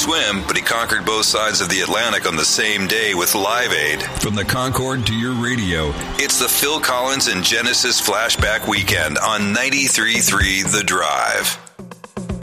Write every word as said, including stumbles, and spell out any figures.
swim, but he conquered both sides of the Atlantic on the same day with Live Aid. From the Concord to your radio, it's the Phil Collins and Genesis Flashback Weekend on ninety-three point three The Drive.